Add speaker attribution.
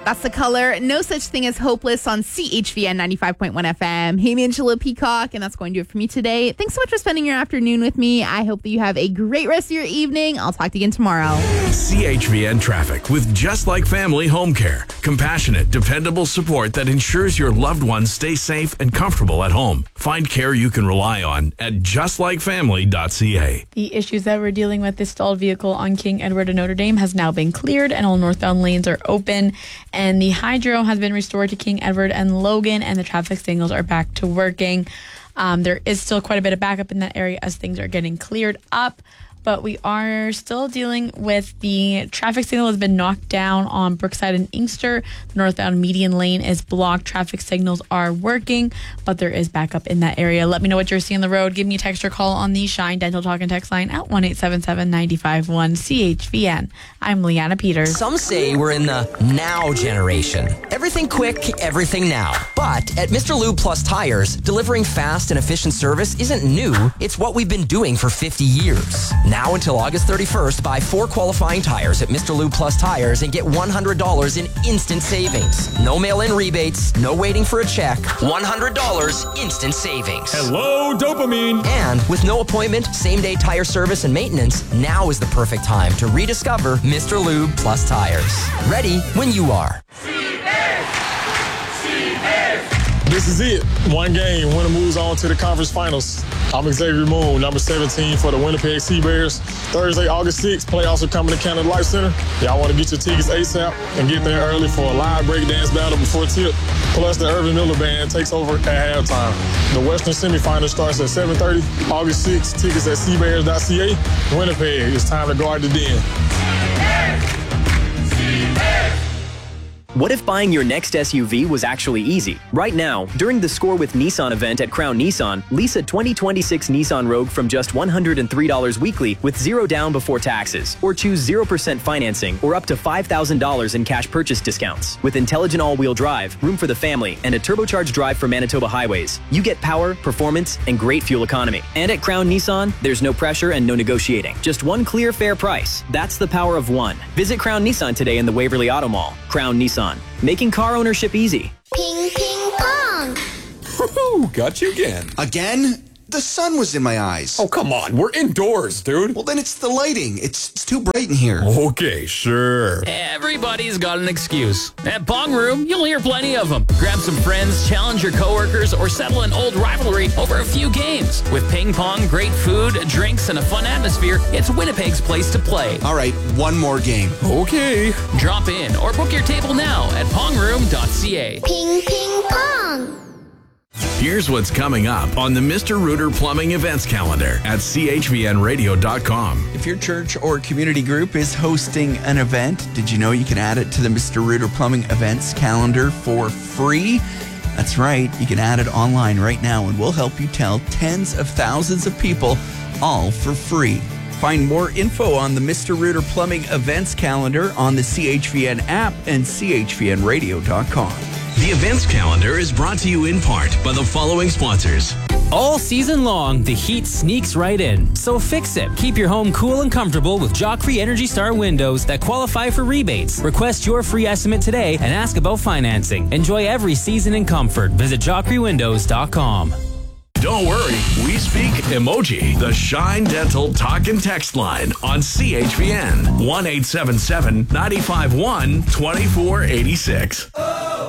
Speaker 1: That's The Color. No Such Thing as Hopeless on CHVN 95.1 FM. Hey, I'm Angela Peacock, and that's going to do it for me today. Thanks so much for spending your afternoon with me. I hope that you have a great rest of your evening. I'll talk to you again tomorrow.
Speaker 2: CHVN Traffic with Just Like Family Home Care. Compassionate, dependable support that ensures your loved ones stay safe and comfortable at home. Find care you can rely on at justlikefamily.ca.
Speaker 3: The issues that we're dealing with, this stalled vehicle on King Edward and Notre Dame has now been cleared and all northbound lanes are open. And the hydro has been restored to King Edward and Logan, and the traffic signals are back to working. There is still quite a bit of backup in that area as things are getting cleared up. But we are still dealing with the traffic signal has been knocked down on Brookside and Inkster. The northbound median lane is blocked. Traffic signals are working, but there is backup in that area. Let me know what you're seeing on the road. Give me a text or call on the Shine Dental Talk and Text line at 1-877-951 CHVN. I'm Leanna Peters.
Speaker 4: Some say we're in the now generation. Everything quick, everything now. But at Mr. Lube Plus Tires, delivering fast and efficient service isn't new. It's what we've been doing for 50 years. Now until August 31st, buy 4 qualifying tires at Mr. Lube Plus Tires and get $100 in instant savings. No mail-in rebates, no waiting for a check. $100 instant savings.
Speaker 5: Hello, dopamine.
Speaker 4: And with no appointment, same-day tire service and maintenance, now is the perfect time to rediscover Mr. Lube Plus Tires. Ready when you are.
Speaker 5: This is it. One game. Winner moves on to the conference finals. I'm Xavier Moon, number 17 for the Winnipeg Sea Bears. Thursday, August 6th, playoffs are coming to Canada Life Center. Y'all want to get your tickets ASAP and get there early for a live breakdance battle before tip. Plus, the Irvin Miller Band takes over at halftime. The Western semifinal starts at 7:30, August 6th. Tickets at seabears.ca. Winnipeg, it's time to guard the den.
Speaker 6: What if buying your next SUV was actually easy? Right now, during the Score with Nissan event at Crown Nissan, lease a 2026 Nissan Rogue from just $103 weekly with zero down before taxes. Or choose 0% financing or up to $5,000 in cash purchase discounts. With intelligent all-wheel drive, room for the family, and a turbocharged drive for Manitoba highways, you get power, performance, and great fuel economy. And at Crown Nissan, there's no pressure and no negotiating. Just one clear, fair price. That's the power of one. Visit Crown Nissan today in the Waverly Auto Mall. Crown Nissan. Making car ownership easy.
Speaker 7: Ping, ping, pong.
Speaker 8: Woohoo! Got you again.
Speaker 9: Again? The sun was in my eyes.
Speaker 8: Oh, come on. We're indoors, dude.
Speaker 9: Well, then it's the lighting. It's too bright in here.
Speaker 8: Okay, sure.
Speaker 10: Everybody's got an excuse. At Pong Room, you'll hear plenty of them. Grab some friends, challenge your coworkers, or settle an old rivalry over a few games. With ping pong, great food, drinks, and a fun atmosphere, it's Winnipeg's place to play.
Speaker 9: All right, one more game.
Speaker 8: Okay.
Speaker 10: Drop in or book your table now at pongroom.ca.
Speaker 7: Ping, ping, pong.
Speaker 2: Here's what's coming up on the Mr. Rooter Plumbing events calendar at chvnradio.com.
Speaker 11: If your church or community group is hosting an event, did you know you can add it to the Mr. Rooter Plumbing events calendar for free? That's right. You can add it online right now, and we'll help you tell tens of thousands of people, all for free. Find more info on the Mr. Rooter Plumbing events calendar on the CHVN app and chvnradio.com.
Speaker 2: The events calendar is brought to you in part by the following sponsors.
Speaker 12: All season long, the heat sneaks right in. So fix it. Keep your home cool and comfortable with Joffrey Energy Star windows that qualify for rebates. Request your free estimate today and ask about financing. Enjoy every season in comfort. Visit JoffreyWindows.com.
Speaker 2: Don't worry, we speak emoji. The Shine Dental Talk and Text line on CHVN 1-877-951-2486.